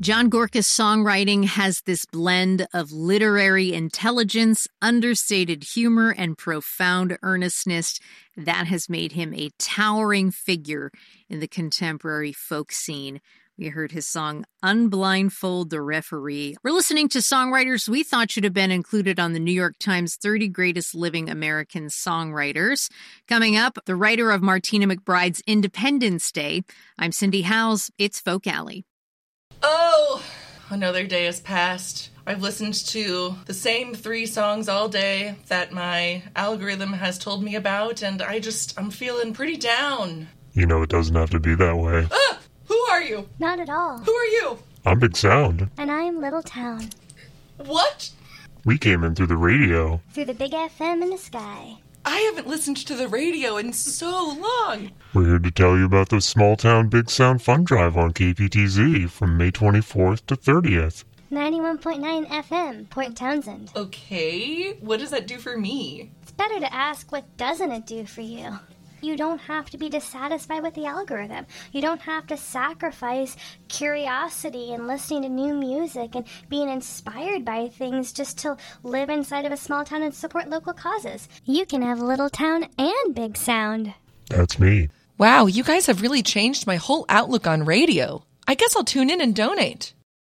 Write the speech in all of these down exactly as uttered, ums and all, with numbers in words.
John Gorka's songwriting has this blend of literary intelligence, understated humor, and profound earnestness that has made him a towering figure in the contemporary folk scene. We heard his song Unblindfold the Referee. We're listening to songwriters we thought should have been included on the New York Times thirty Greatest Living American Songwriters. Coming up, the writer of Martina McBride's Independence Day. I'm Cindy Howes. It's Folk Alley. Oh, another day has passed. I've listened to the same three songs all day that my algorithm has told me about, and I just, I'm feeling pretty down. You know, it doesn't have to be that way. Ah! Who are you? Not at all. Who are you? I'm Big Sound. And I'm Little Town. What? We came in through the radio. Through the big F M in the sky. I haven't listened to the radio in so long. We're here to tell you about the Small Town Big Sound Fun Drive on K P T Z from May twenty-fourth to thirtieth. ninety-one point nine F M, Port Townsend. Okay, what does that do for me? It's better to ask what doesn't it do for you. You don't have to be dissatisfied with the algorithm. You don't have to sacrifice curiosity and listening to new music and being inspired by things just to live inside of a small town and support local causes. You can have Little Town and Big Sound. That's me. Wow, you guys have really changed my whole outlook on radio. I guess I'll tune in and donate.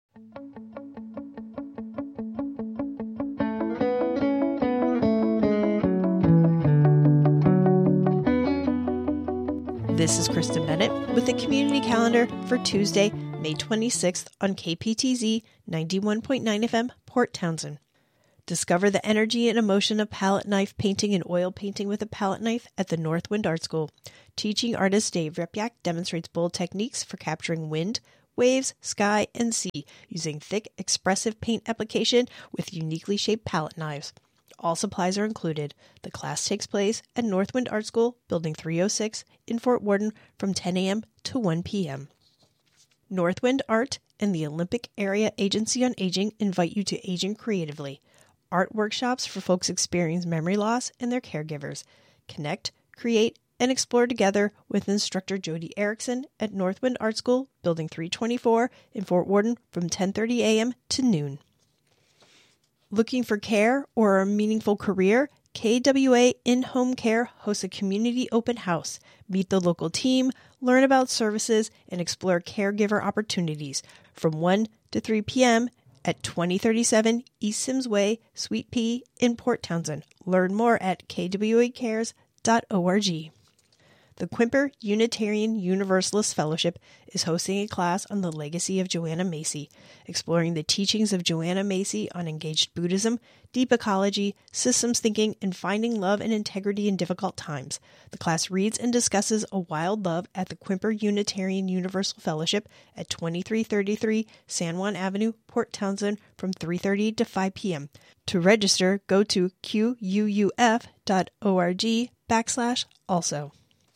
This is Kristen Bennett with the community calendar for Tuesday, May twenty-sixth on K P T Z ninety-one point nine F M, Port Townsend. Discover the energy and emotion of palette knife painting and oil painting with a palette knife at the Northwind Art School. Teaching artist Dave Repyak demonstrates bold techniques for capturing wind, waves, sky, and sea using thick, expressive paint application with uniquely shaped palette knives. All supplies are included. The class takes place at Northwind Art School, Building three oh six in Fort Worden from ten a.m. to one p.m. Northwind Art and the Olympic Area Agency on Aging invite you to Aging Creatively. Art workshops for folks experiencing memory loss and their caregivers. Connect, create, and explore together with instructor Jody Erickson at Northwind Art School, Building three twenty-four in Fort Worden from ten thirty a.m. to noon. Looking for care or a meaningful career? K W A In-Home Care hosts a community open house. Meet the local team, learn about services, and explore caregiver opportunities from one to three p.m. at twenty thirty-seven East Sims Way, Suite P in Port Townsend. Learn more at k w a cares dot org. The Quimper Unitarian Universalist Fellowship is hosting a class on the legacy of Joanna Macy, exploring the teachings of Joanna Macy on engaged Buddhism, deep ecology, systems thinking, and finding love and integrity in difficult times. The class reads and discusses A Wild Love at the Quimper Unitarian Universal Fellowship at twenty-three thirty-three San Juan Avenue, Port Townsend from three thirty to five p.m. To register, go to q u u f dot org backslash also.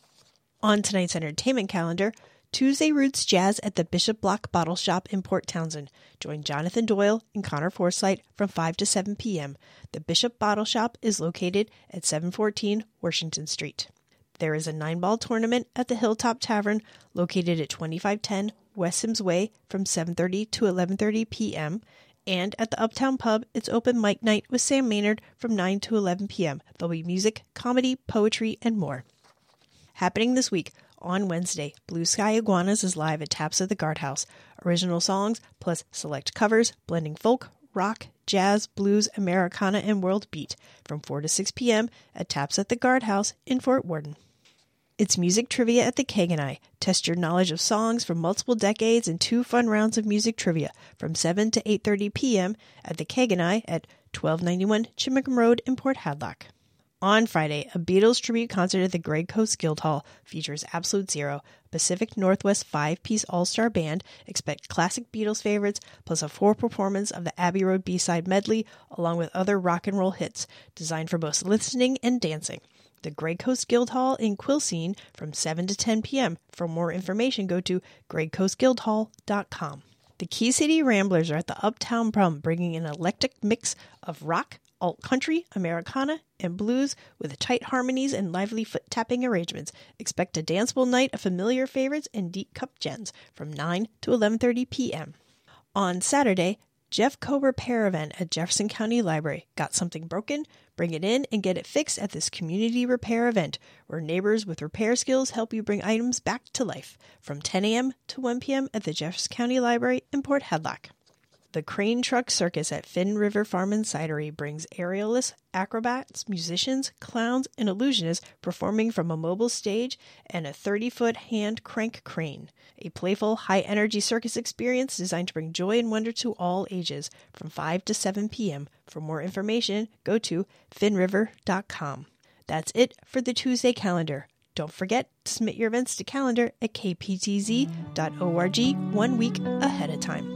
On tonight's entertainment calendar, Tuesday Roots Jazz at the Bishop Block Bottle Shop in Port Townsend. Join Jonathan Doyle and Connor Forsythe from five to seven p.m. The Bishop Bottle Shop is located at seven fourteen Washington Street. There is a nine-ball tournament at the Hilltop Tavern located at twenty-five ten West Sims Way from seven thirty to eleven thirty p.m. And at the Uptown Pub, it's open mic night with Sam Maynard from nine to eleven p.m. There'll be music, comedy, poetry, and more. Happening this week, on Wednesday, Blue Sky Iguanas is live at Taps at the Guardhouse. Original songs plus select covers blending folk, rock, jazz, blues, Americana, and world beat from four to six p.m. at Taps at the Guardhouse in Fort Worden. It's music trivia at the Kaganai. Test your knowledge of songs from multiple decades in two fun rounds of music trivia from seven to eight thirty p.m. at the Kaganai at twelve ninety-one Chimicum Road in Port Hadlock. On Friday, a Beatles tribute concert at the Great Coast Guildhall features Absolute Zero, Pacific Northwest five-piece all-star band. Expect classic Beatles favorites, plus a full performance of the Abbey Road B-side medley, along with other rock and roll hits, designed for both listening and dancing. The Great Coast Guildhall in Quilcene from seven to ten p.m. For more information, go to great coast guildhall dot com. The Key City Ramblers are at the Uptown Prum, bringing an eclectic mix of rock, alt-country, Americana, and blues with tight harmonies and lively foot-tapping arrangements. Expect a danceable night of familiar favorites and deep cup gens from nine to eleven thirty p.m. On Saturday, Jeffco Repair event at Jefferson County Library. Got something broken? Bring it in and get it fixed at this community repair event, where neighbors with repair skills help you bring items back to life, from ten a.m. to one p.m. at the Jefferson County Library in Port Hadlock. The Crane Truck Circus at Finn River Farm and Cidery brings aerialists, acrobats, musicians, clowns, and illusionists performing from a mobile stage and a thirty-foot hand crank crane. A playful, high-energy circus experience designed to bring joy and wonder to all ages, from five to seven p.m. For more information, go to finn river dot com. That's it for the Tuesday calendar. Don't forget to submit your events to calendar at k p t z dot org one week ahead of time.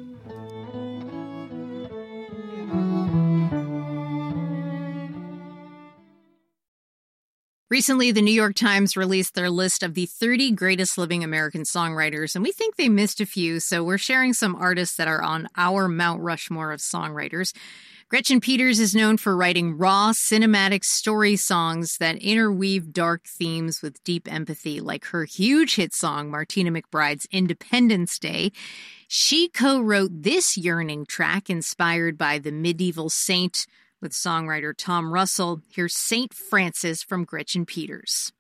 Recently, the New York Times released their list of the thirty greatest living American songwriters, and we think they missed a few, so we're sharing some artists that are on our Mount Rushmore of songwriters. Gretchen Peters is known for writing raw, cinematic story songs that interweave dark themes with deep empathy, like her huge hit song, Martina McBride's Independence Day. She co-wrote this yearning track inspired by the medieval saint with songwriter Tom Russell. Here's Saint Francis from Gretchen Peters.